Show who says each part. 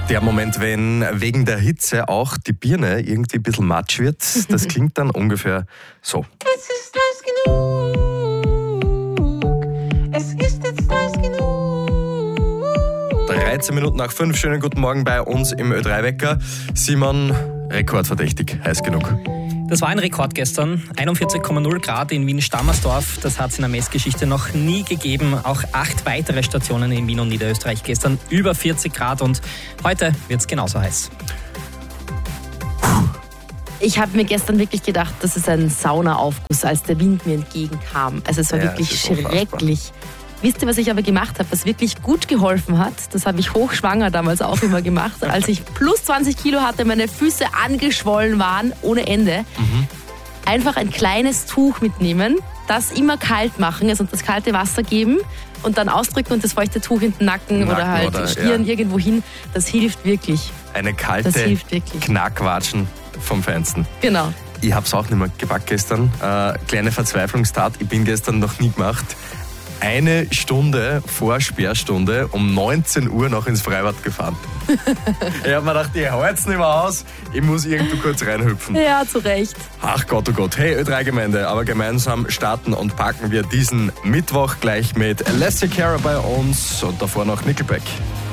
Speaker 1: Der Moment, wenn wegen der Hitze auch die Birne irgendwie ein bisschen matsch wird, das klingt dann ungefähr so.
Speaker 2: Es ist heiß genug. Es ist jetzt heiß genug.
Speaker 1: 13 Minuten nach 5. Schönen guten Morgen bei uns im Ö3-Wecker. Simon, rekordverdächtig, heiß genug.
Speaker 3: Das war ein Rekord gestern. 41,0 Grad in Wien-Stammersdorf. Das hat es in der Messgeschichte noch nie gegeben. Auch 8 weitere Stationen in Wien und Niederösterreich gestern über 40 Grad. Und heute wird es genauso heiß.
Speaker 4: Ich habe mir gestern wirklich gedacht, das ist ein Saunaaufguss, als der Wind mir entgegenkam. Also es war wirklich schrecklich. Wisst ihr, was ich aber gemacht habe, was wirklich gut geholfen hat? Das habe ich hochschwanger damals auch immer gemacht. Als ich plus 20 Kilo hatte, meine Füße angeschwollen waren, ohne Ende. Einfach ein kleines Tuch mitnehmen, das immer kalt machen, also das kalte Wasser geben und dann ausdrücken und das feuchte Tuch in den Nacken oder halt Stirn irgendwo hin. Das hilft wirklich.
Speaker 1: Eine kalte Knackwatschen vom Feinsten.
Speaker 4: Genau.
Speaker 1: Ich habe es auch nicht mehr gepackt gestern. Kleine Verzweiflungstat, ich bin gestern noch nie gemacht. 1 Stunde vor Sperrstunde um 19 Uhr noch ins Freibad gefahren. Ich habe mir gedacht, ich halte es nicht mehr aus, ich muss irgendwo kurz reinhüpfen.
Speaker 4: Ja, zu Recht.
Speaker 1: Ach Gott, oh Gott. Hey, Ö3-Gemeinde, aber gemeinsam starten und packen wir diesen Mittwoch gleich mit Alessia Cara bei uns und davor noch Nickelback.